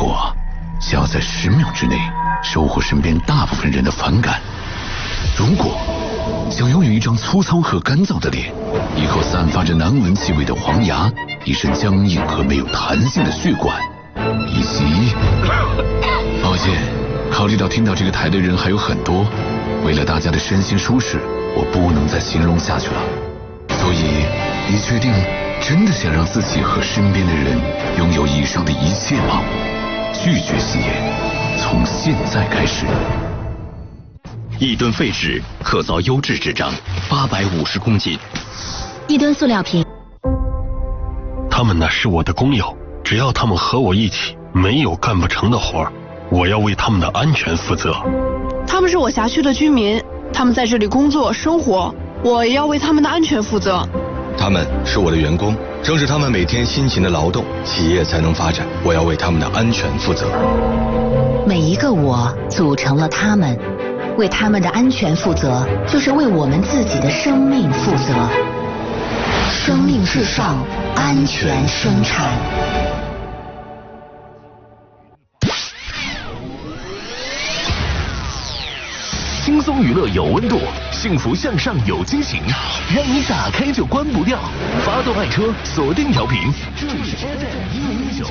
我想要在10秒之内收获身边大部分人的反感。如果想拥有一张粗糙和干燥的脸，一口散发着难闻气味的黄牙，一身僵硬和没有弹性的血管，以及……抱歉，考虑到听到这个台的人还有很多，为了大家的身心舒适，我不能再形容下去了。所以，你确定真的想让自己和身边的人拥有以上的一切吗？拒绝吸烟，从现在开始。 1吨废纸可造优质纸张850公斤。 1吨塑料瓶。 他们那是我的工友，只要他们和我一起，没有干不成的活儿。我要为他们的安全负责。 他们是我辖区的居民，他们在这里工作生活，我也要为他们的安全负责。 他们是我的员工，正是他们每天辛勤的劳动，企业才能发展。我要为他们的安全负责。 每一个我组成了他们，为他们的安全负责，就是为我们自己的生命负责。生命至上，安全生产。 轻松娱乐有温度，幸福向上有惊喜，让你打开就关不掉。发动爱车，锁定调频，这里是 FM 105.9。